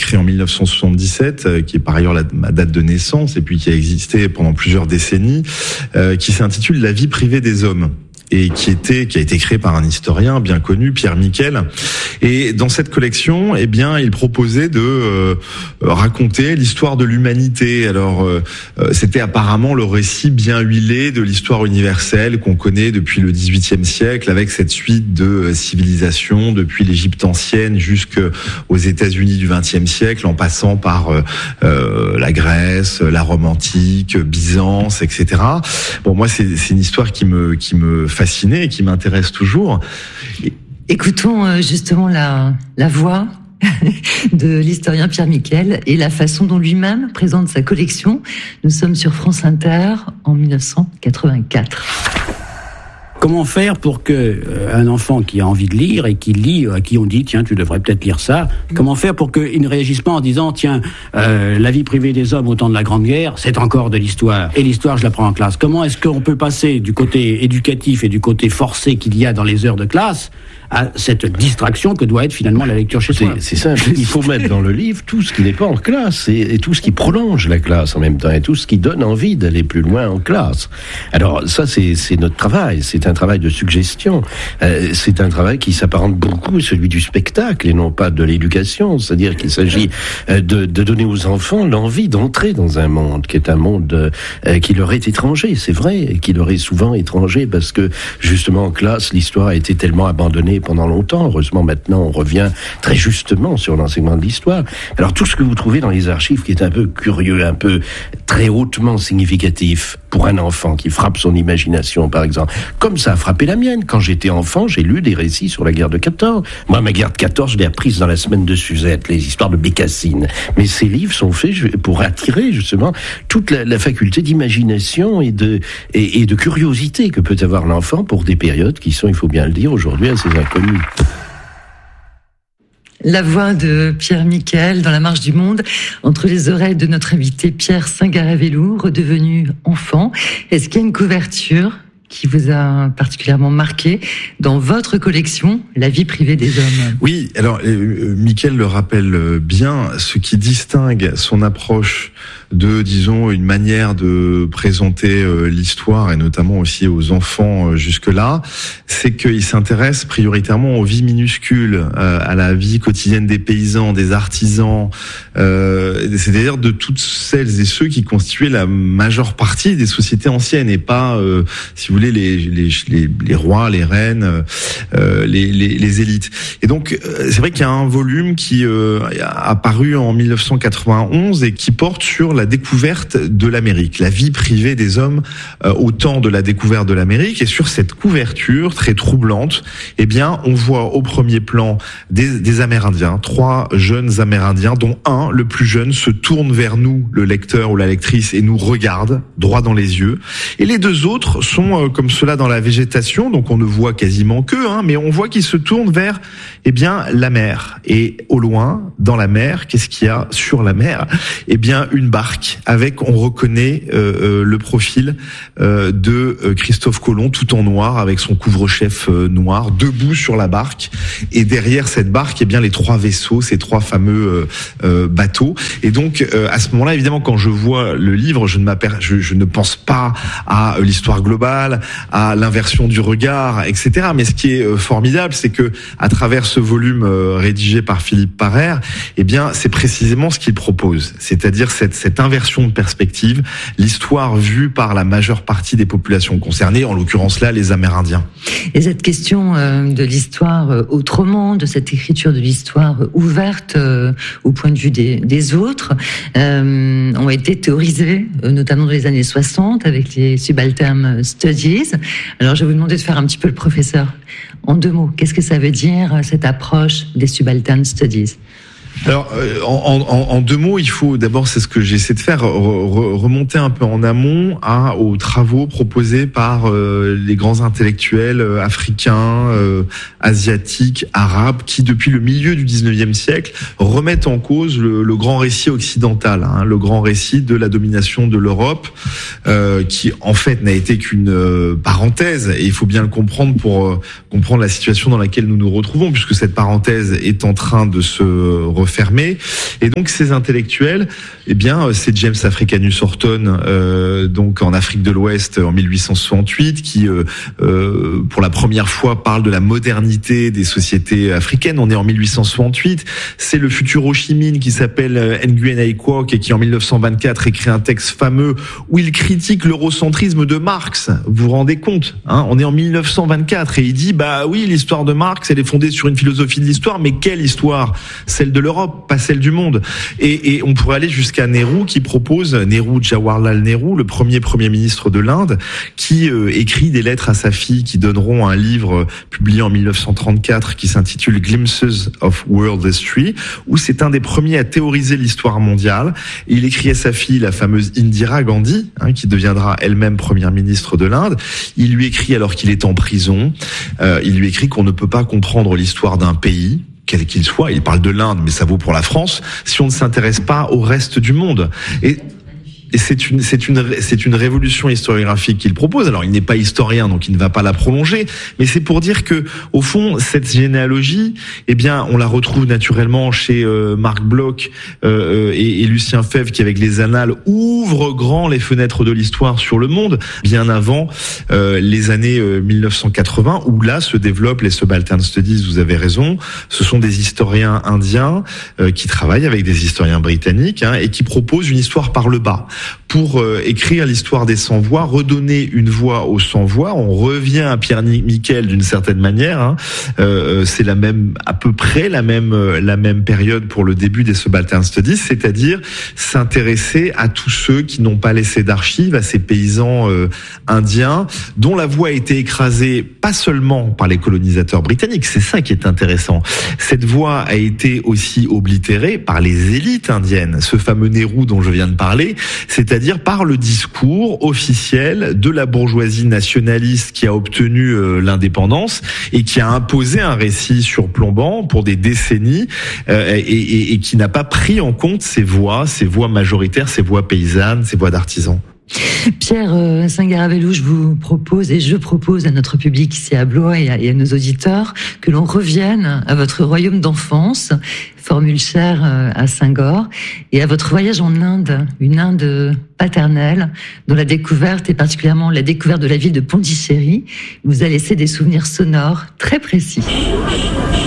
écrit en 1977, qui est par ailleurs ma date de naissance, et puis qui a existé pendant plusieurs décennies, qui s'intitule « La vie privée des hommes ». Et qui a été créé par un historien bien connu, Pierre Miquel. Et dans cette collection, eh bien, il proposait de raconter l'histoire de l'humanité. Alors, c'était apparemment le récit bien huilé de l'histoire universelle qu'on connaît depuis le XVIIIe siècle, avec cette suite de civilisations depuis l'Égypte ancienne jusqu'aux États-Unis du XXe siècle, en passant par la Grèce, la Rome antique, Byzance, etc. Bon, moi, c'est une histoire qui me fasciné et qui m'intéresse toujours. Écoutons justement la voix de l'historien Pierre Miquel et la façon dont lui-même présente sa collection. Nous sommes sur France Inter en 1984. Comment faire pour que un enfant qui a envie de lire et qui lit, à qui on dit tiens tu devrais peut-être lire ça, comment faire pour qu'il ne réagisse pas en disant tiens la vie privée des hommes au temps de la Grande Guerre c'est encore de l'histoire et l'histoire je la prends en classe. Comment est-ce qu'on peut passer du côté éducatif et du côté forcé qu'il y a dans les heures de classe à cette distraction que doit être finalement la lecture chez soi. C'est simple, il faut mettre dans le livre tout ce qui n'est pas en classe et tout ce qui prolonge la classe en même temps et tout ce qui donne envie d'aller plus loin en classe. Alors ça c'est notre travail, c'est un travail de suggestion, c'est un travail qui s'apparente beaucoup à celui du spectacle et non pas de l'éducation, c'est-à-dire qu'il s'agit de donner aux enfants l'envie d'entrer dans un monde qui est un monde qui leur est étranger, c'est vrai, et qui leur est souvent étranger parce que justement en classe l'histoire a été tellement abandonnée pendant longtemps. Heureusement, maintenant, on revient très justement sur l'enseignement de l'histoire. Alors, tout ce que vous trouvez dans les archives qui est un peu curieux, un peu très hautement significatif pour un enfant qui frappe son imagination, par exemple, comme ça a frappé la mienne. Quand j'étais enfant, j'ai lu des récits sur la guerre de 14. Moi, ma guerre de 14, je l'ai apprise dans la semaine de Suzette, les histoires de Bécassine. Mais ces livres sont faits pour attirer, justement, toute la faculté d'imagination et de curiosité que peut avoir l'enfant pour des périodes qui sont, il faut bien le dire, aujourd'hui assez inconnues. La voix de Pierre Miquel dans La Marche du Monde, entre les oreilles de notre invité Pierre Singaravellou, redevenu enfant. Est-ce qu'il y a une couverture qui vous a particulièrement marqué dans votre collection, La vie privée des hommes? Oui, alors Miquel le rappelle bien, ce qui distingue son approche de, disons, une manière de présenter l'histoire, et notamment aussi aux enfants jusque-là, c'est qu'il s'intéresse prioritairement aux vies minuscules, à la vie quotidienne des paysans, des artisans, c'est-à-dire de toutes celles et ceux qui constituaient la majeure partie des sociétés anciennes, et pas, si vous voulez, les rois, les reines, les élites. Et donc, c'est vrai qu'il y a un volume qui a paru en 1991 et qui porte sur la découverte de l'Amérique, la vie privée des hommes au temps de la découverte de l'Amérique. Et sur cette couverture très troublante, eh bien, on voit au premier plan des Amérindiens, 3 jeunes Amérindiens, dont un, le plus jeune, se tourne vers nous, le lecteur ou la lectrice, et nous regarde droit dans les yeux. Et les 2 autres sont comme cela dans la végétation, donc on ne voit quasiment qu'eux, mais on voit qu'ils se tournent vers, eh bien, la mer. Et au loin, dans la mer, qu'est-ce qu'il y a sur la mer? Eh bien, une barque avec, on reconnaît le profil de Christophe Colomb, tout en noir, avec son couvre-chef noir, debout sur la barque. Et derrière cette barque, eh bien, les 3 vaisseaux, ces 3 fameux bateaux. Et donc, à ce moment-là, évidemment, quand je vois le livre, je ne pense pas à l'histoire globale, à l'inversion du regard, etc. Mais ce qui est formidable, c'est que à travers ce volume rédigé par Philippe Parère, eh bien, c'est précisément ce qu'il propose, c'est-à-dire cette inversion de perspective, l'histoire vue par la majeure partie des populations concernées, en l'occurrence là, les Amérindiens. Et cette question de l'histoire autrement, de cette écriture de l'histoire ouverte au point de vue des autres, ont été théorisées, notamment dans les années 60, avec les Subaltern Studies. Alors, je vais vous demander de faire un petit peu le professeur. En 2 mots, qu'est-ce que ça veut dire, cette approche des Subaltern Studies? Alors, en 2 mots, il faut d'abord, c'est ce que j'essaie de faire, remonter un peu en amont aux travaux proposés par les grands intellectuels africains, asiatiques, arabes, qui depuis le milieu du 19e siècle remettent en cause le grand récit occidental, le grand récit de la domination de l'Europe, qui en fait n'a été qu'une parenthèse, et il faut bien le comprendre pour comprendre la situation dans laquelle nous nous retrouvons, puisque cette parenthèse est en train de se refermer refermés. Et donc ces intellectuels, eh bien, c'est James Africanus Horton, donc en Afrique de l'Ouest en 1868, qui pour la première fois parle de la modernité des sociétés africaines. On est en 1868. C'est le futur Ho Chi Minh qui s'appelle Nguyen Ai Quoc et qui en 1924 écrit un texte fameux où il critique l'eurocentrisme de Marx. Vous vous rendez compte, hein? On est en 1924 et il dit bah oui, l'histoire de Marx elle est fondée sur une philosophie de l'histoire, mais quelle histoire? Celle de l'Europe, pas celle du monde. Et on pourrait aller jusqu'à Nehru qui propose, Jawaharlal Nehru, le premier ministre de l'Inde, qui écrit des lettres à sa fille qui donneront un livre publié en 1934 qui s'intitule Glimpses of World History, où c'est un des premiers à théoriser l'histoire mondiale. Et il écrit à sa fille, la fameuse Indira Gandhi, hein, qui deviendra elle-même première ministre de l'Inde. Il lui écrit alors qu'il est en prison, il lui écrit qu'on ne peut pas comprendre l'histoire d'un pays, quel qu'il soit, il parle de l'Inde, mais ça vaut pour la France, si on ne s'intéresse pas au reste du monde. Et c'est une révolution historiographique qu'il propose. Alors, il n'est pas historien, donc il ne va pas la prolonger, mais c'est pour dire que, au fond, cette généalogie, eh bien, on la retrouve naturellement chez Marc Bloch et Lucien Febvre, qui, avec les Annales, ouvrent grand les fenêtres de l'histoire sur le monde, bien avant les années 1980, où là se développent les Subaltern Studies. Vous avez raison. Ce sont des historiens indiens qui travaillent avec des historiens britanniques, hein, et qui proposent une histoire par le bas. Pour écrire l'histoire des sans-voix, redonner une voix aux sans-voix. On revient à Pierre Miquel d'une certaine manière, hein. C'est à peu près la même période pour le début des Subaltern Studies, c'est-à-dire s'intéresser à tous ceux qui n'ont pas laissé d'archives, à ces paysans indiens dont la voix a été écrasée pas seulement par les colonisateurs britanniques, c'est ça qui est intéressant. Cette voix a été aussi oblitérée par les élites indiennes, ce fameux Nehru dont je viens de parler, c'est-à-dire par le discours officiel de la bourgeoisie nationaliste qui a obtenu l'indépendance et qui a imposé un récit surplombant pour des décennies et qui n'a pas pris en compte ces voix majoritaires, ces voix paysannes, ces voix d'artisans. Pierre Singaravelou, je propose à notre public ici à Blois et à nos auditeurs que l'on revienne à votre royaume d'enfance, formule chère à Senghor, et à votre voyage en Inde, une Inde paternelle, dont la découverte, et particulièrement la découverte de la ville de Pondichéry, vous a laissé des souvenirs sonores très précis.